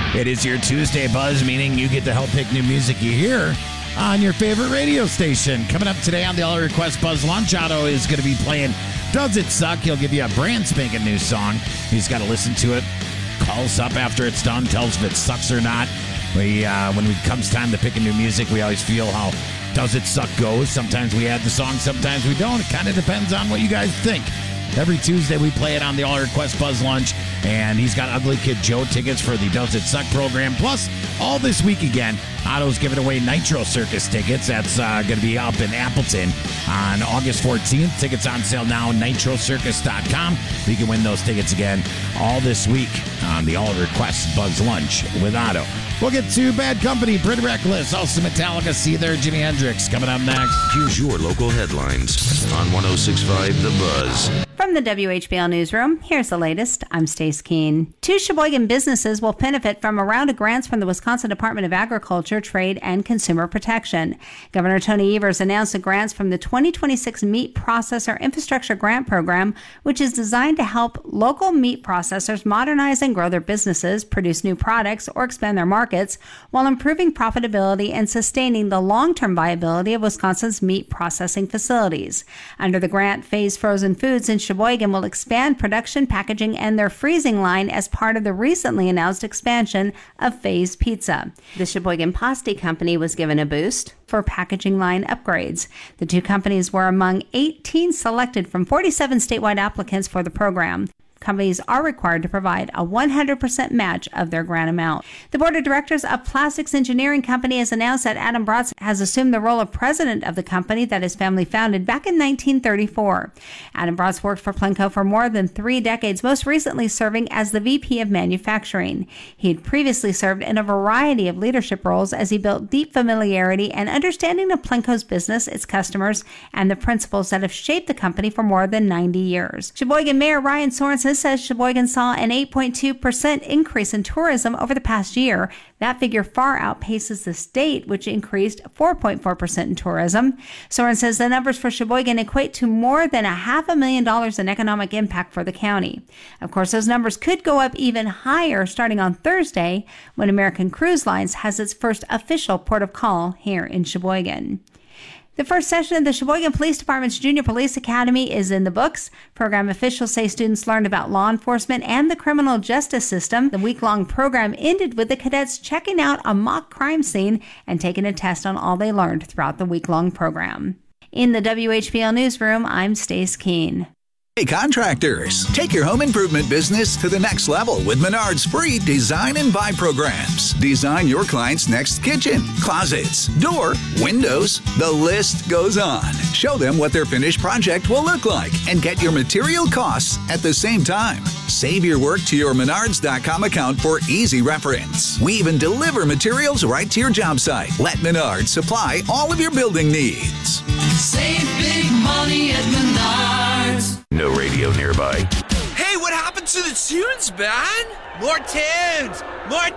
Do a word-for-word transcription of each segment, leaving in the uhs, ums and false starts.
It is your Tuesday Buzz, meaning you get to help pick new music you hear on your favorite radio station. Coming up today on the All Request Buzz Lunch, Otto is going to be playing Does It Suck? He'll give you a brand spanking new song. He's got to listen to it, calls up after it's done, tells if it sucks or not. We, uh, when it comes time to picking new music, we always feel how Does It Suck goes. Sometimes we add the song, sometimes we don't. It kind of depends on what you guys think. Every Tuesday, we play it on the All Request Buzz Lunch, and he's got Ugly Kid Joe tickets for the Does It Suck program. Plus, all this week again, Otto's giving away Nitro Circus tickets. That's uh, going to be up in Appleton on August fourteenth. Tickets on sale now, nitro circus dot com. You can win those tickets again all this week on the All Request Buzz Lunch with Otto. We'll get to Bad Company, Brit Reckless, also Metallica, See There, Jimi Hendrix coming up next. Here's your local headlines on one oh six point five The Buzz. From the W H B L Newsroom, here's the latest. I'm Stace Keene. Two Sheboygan businesses will benefit from a round of grants from the Wisconsin Department of Agriculture, Trade, and Consumer Protection. Governor Tony Evers announced the grants from the twenty twenty-six Meat Processor Infrastructure Grant Program, which is designed to help local meat processors modernize and grow their businesses, produce new products, or expand their markets, while improving profitability and sustaining the long-term viability of Wisconsin's meat processing facilities. Under the grant, Phase Frozen Foods in Sheboygan will expand production, packaging, and their freezing line as part of the recently announced expansion of Phase Pizza. The Sheboygan Pasti Company was given a boost for packaging line upgrades. The two companies were among eighteen selected from forty-seven statewide applicants for the program. Companies are required to provide a one hundred percent match of their grant amount. The board of directors of Plastics Engineering Company has announced that Adam Bratz has assumed the role of president of the company that his family founded back in nineteen thirty-four. Adam Bratz worked for Plenco for more than three decades, most recently serving as the V P of Manufacturing. He had previously served in a variety of leadership roles as he built deep familiarity and understanding of Plenco's business, its customers, and the principles that have shaped the company for more than ninety years. Sheboygan Mayor Ryan Sorensen says Sheboygan saw an eight point two percent increase in tourism over the past year. That figure far outpaces the state, which increased four point four percent in tourism. Soren says the numbers for Sheboygan equate to more than a half a million dollars in economic impact for the county. Of course, those numbers could go up even higher starting on Thursday when American Cruise Lines has its first official port of call here in Sheboygan. The first session of the Sheboygan Police Department's Junior Police Academy is in the books. Program officials say students learned about law enforcement and the criminal justice system. The week-long program ended with the cadets checking out a mock crime scene and taking a test on all they learned throughout the week-long program. In the W H B L Newsroom, I'm Stace Keene. Hey contractors, take your home improvement business to the next level with Menard's free design and buy programs. Design your client's next kitchen, closets, door, windows. The list goes on. Show them what their finished project will look like and get your material costs at the same time. Save your work to your menards dot com account for easy reference. We even deliver materials right to your job site. Let Menards supply all of your building needs. Save big money at Menards. No radio nearby. Hey, what happened to the tunes, man? More tunes! More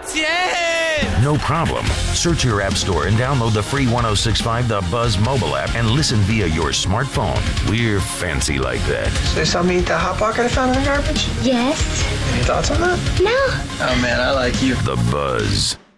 tunes! No problem. Search your app store and download the free one oh six point five The Buzz mobile app and listen via your smartphone. We're fancy like that. So you saw me eat that Hot Pocket I found in the garbage? Yes. Any thoughts on that? No. Oh man, I like you. The Buzz.